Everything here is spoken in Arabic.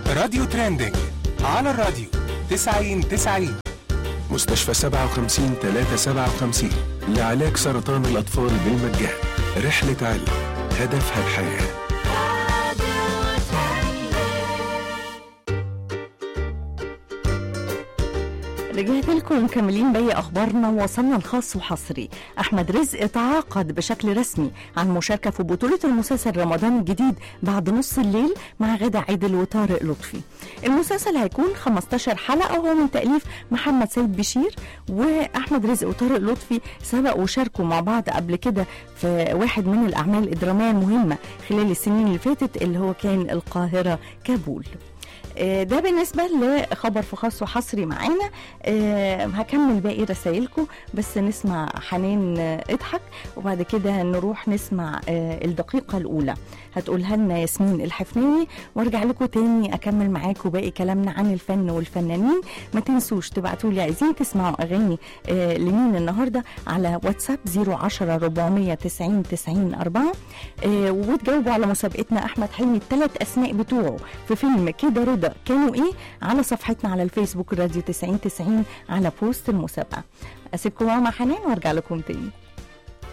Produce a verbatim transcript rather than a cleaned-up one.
راديو ترندنج على الراديو تسعين تسعين. مستشفى سبعة وخمسين ثلاثة سبعة وخمسين لعلاج سرطان الأطفال بالمجان. رحلة علم هدفها الحياة. رجعت لكم مكملين باقي اخبارنا. وصلنا الخاص وحصري. احمد رزق تعاقد بشكل رسمي عن المشاركه في بطوله المسلسل رمضان الجديد بعد نص الليل مع غادة عادل وطارق لطفي. المسلسل هيكون خمستاشر حلقه وهو من تاليف محمد سيد بشير، واحمد رزق وطارق لطفي سبقوا وشاركوا مع بعض قبل كده في واحد من الاعمال الدراميه المهمه خلال السنين اللي فاتت اللي هو كان القاهره كابول. ده بالنسبة لخبر في خاص وحصري معانا. أه هكمل باقي رسائلكم، بس نسمع حنان اضحك وبعد كده نروح نسمع أه الدقيقة الأولى هتقولها لنا ياسمين الحفناوي، وارجع لكم تاني أكمل معاكم باقي كلامنا عن الفن والفنانين. ما تنسوش تبعتوا لي عايزين تسمعوا أغاني أه لمين النهاردة على واتساب صفر عشرة أربعمية تسعين تسعين أربعة، أه وتجاوبوا على مسابقتنا أحمد حلمي الثلاث أسماء بتوعه في فيلم كده رضا كانوا ايه على صفحتنا على الفيسبوك راديو تسعين تسعين على بوست المسابقة. اسيبكم مع حنان وارجع لكم تاني.